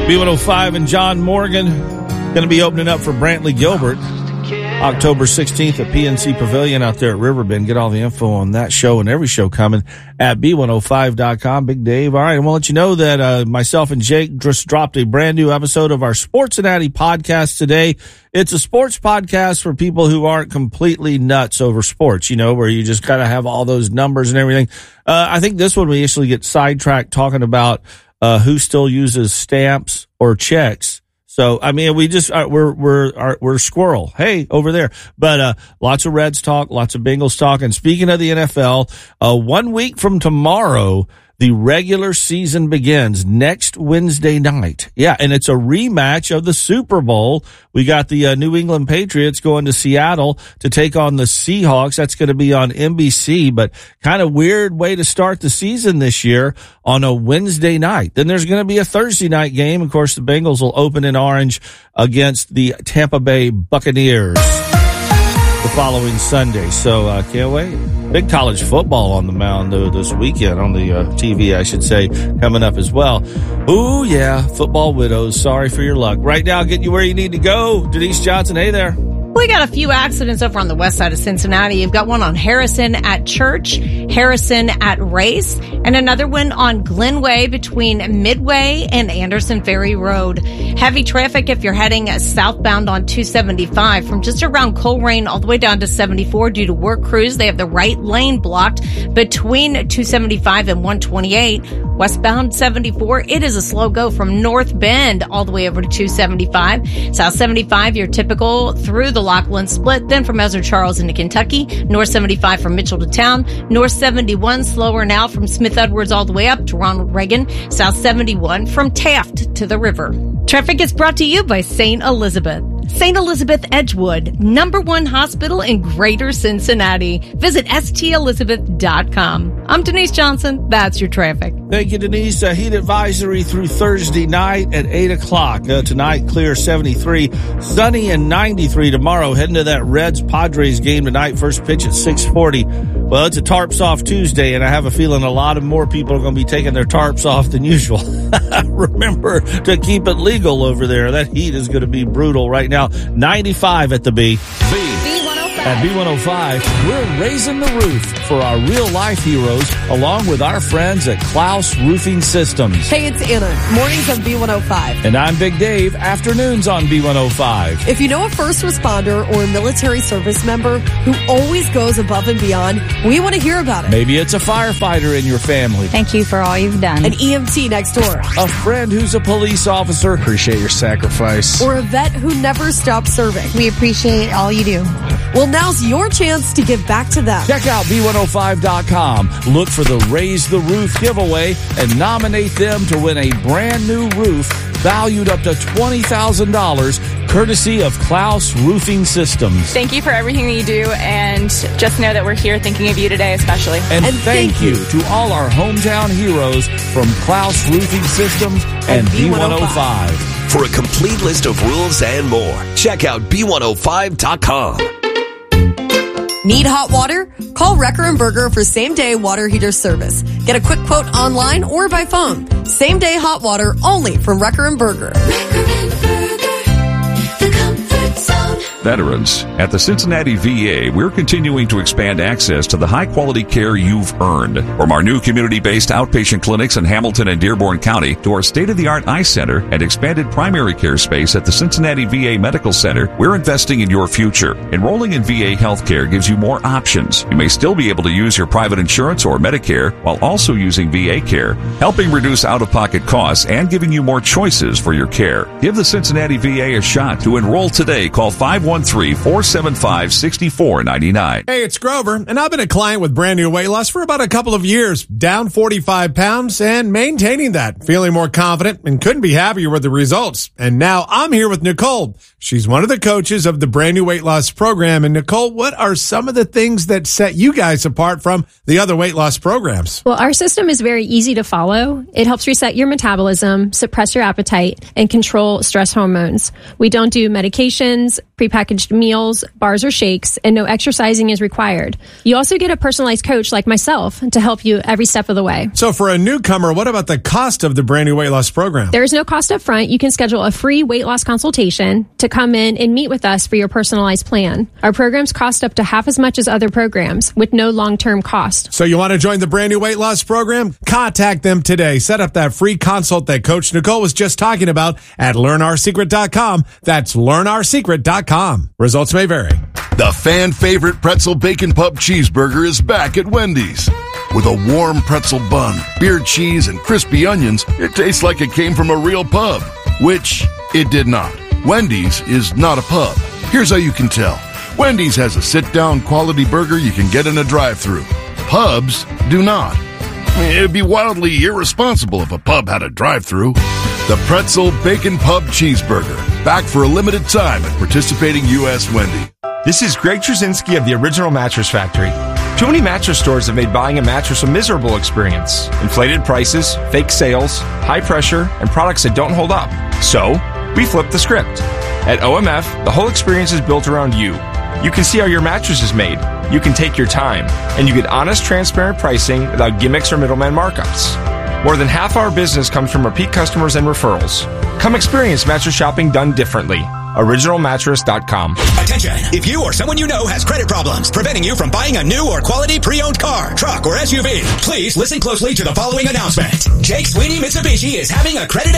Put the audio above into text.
B105 and John Morgan going to be opening up for Brantley Gilbert October 16th at PNC Pavilion out there at Riverbend. Get all the info on that show and every show coming at B105.com. Big Dave. All right, I want to let you know that myself and Jake just dropped a brand new episode of our Sportsinati podcast today. It's a sports podcast for people who aren't completely nuts over sports, you know, where you just got to have all those numbers and everything. I think this one we actually get sidetracked talking about who still uses stamps or checks. So, I mean, we just, we're squirrel. Hey, over there. But, lots of Reds talk, lots of Bengals talk. And speaking of the NFL, 1 week from tomorrow, the regular season begins next Wednesday night. Yeah, and it's a rematch of the Super Bowl. We got the New England Patriots going to Seattle to take on the Seahawks. That's going to be on NBC, but kind of weird way to start the season this year on a Wednesday night. Then there's going to be a Thursday night game. Of course, the Bengals will open in orange against the Tampa Bay Buccaneers the following Sunday. So, can't wait. Big college football on the mound, though, this weekend on the TV, I should say, coming up as well. Ooh, yeah, football widows. Sorry for your luck. Right now, get you where you need to go. Denise Johnson, hey there. We got a few accidents over on the west side of Cincinnati. You've got one on Harrison at Church, Harrison at Race, and another one on Glenway between Midway and Anderson Ferry Road. Heavy traffic if you're heading southbound on 275 from just around Coleraine all the way down to 74 due to work crews. They have the right lane blocked between 275 and 128. Westbound 74, it is a slow go from North Bend all the way over to 275. South 75, your typical through the Lockland split, then from Ezra Charles into Kentucky. North 75 from Mitchell to Town. North 71, slower now from Smith Edwards all the way up to Ronald Reagan. South 71 from Taft to the river. Traffic is brought to you by St. Elizabeth. St. Elizabeth Edgewood, #1 hospital in Greater Cincinnati. Visit stelizabeth.com. I'm Denise Johnson. That's your traffic. Thank you, Denise. Heat advisory through Thursday night at 8 o'clock. Tonight, clear 73. Sunny and 93 tomorrow. Heading to that Reds-Padres game tonight. First pitch at 6:40. Well, it's a Tarps Off Tuesday, and I have a feeling a lot of more people are going to be taking their tarps off than usual. Remember to keep it legal over there. That heat is going to be brutal right now. 95 at the B. At B105, we're raising the roof for our real-life heroes along with our friends at Klaus Roofing Systems. Hey, it's Anna. Mornings on B105. And I'm Big Dave. Afternoons on B105. If you know a first responder or a military service member who always goes above and beyond, we want to hear about it. Maybe it's a firefighter in your family. Thank you for all you've done. An EMT next door. A friend who's a police officer. Appreciate your sacrifice. Or a vet who never stopped serving. We appreciate all you do. Well, now's your chance to give back to them. Check out B105.com. Look for the Raise the Roof giveaway and nominate them to win a brand new roof valued up to $20,000, courtesy of Klaus Roofing Systems. Thank you for everything that you do, and just know that we're here thinking of you today especially. And thank you to all our hometown heroes from Klaus Roofing Systems and B105. For a complete list of rules and more, check out B105.com. Need hot water? Call Wrecker & Berger for same-day water heater service. Get a quick quote online or by phone. Same-day hot water only from Wrecker & Berger. Veterans, at the Cincinnati VA, we're continuing to expand access to the high-quality care you've earned. From our new community-based outpatient clinics in Hamilton and Dearborn County to our state-of-the-art eye center and expanded primary care space at the Cincinnati VA Medical Center, we're investing in your future. Enrolling in VA healthcare gives you more options. You may still be able to use your private insurance or Medicare while also using VA care, helping reduce out-of-pocket costs and giving you more choices for your care. Give the Cincinnati VA a shot. To enroll today, call 513-475-6499. Hey, it's Grover, and I've been a client with Brand New Weight Loss for about a couple of years. Down 45 pounds and maintaining that. Feeling more confident and couldn't be happier with the results. And now I'm here with Nicole. She's one of the coaches of the Brand New Weight Loss program. And Nicole, what are some of the things that set you guys apart from the other weight loss programs? Well, our system is very easy to follow. It helps reset your metabolism, suppress your appetite, and control stress hormones. We don't do medications, prepackaged prepackaged meals, bars, or shakes, and no exercising is required. You also get a personalized coach like myself to help you every step of the way. So for a newcomer, what about the cost of the brand new weight loss program? There is no cost up front. You can schedule a free weight loss consultation to come in and meet with us for your personalized plan. Our programs cost up to half as much as other programs with no long-term cost. So you want to join the brand new weight loss program? Contact them today. Set up that free consult that Coach Nicole was just talking about at learnourSecret.com. That's learnourSecret.com. Results may vary. The fan favorite pretzel bacon pub cheeseburger is back at Wendy's. With a warm pretzel bun, beer cheese, and crispy onions, it tastes like it came from a real pub, which it did not. Wendy's is not a pub. Here's how you can tell. Wendy's has a sit-down quality burger you can get in a drive-thru. Pubs do not. It'd be wildly irresponsible if a pub had a drive-thru. The Pretzel Bacon Pub Cheeseburger. Back for a limited time at participating U.S. Wendy. This is Greg Trzynski of the Original Mattress Factory. Too many mattress stores have made buying a mattress a miserable experience. Inflated prices, fake sales, high pressure, and products that don't hold up. So, we flipped the script. At OMF, the whole experience is built around you. You can see how your mattress is made. You can take your time. And you get honest, transparent pricing without gimmicks or middleman markups. More than half our business comes from repeat customers and referrals. Come experience mattress shopping done differently. OriginalMattress.com. Attention! If you or someone you know has credit problems preventing you from buying a new or quality pre-owned car, truck, or SUV, please listen closely to the following announcement. Jake Sweeney Mitsubishi is having a credit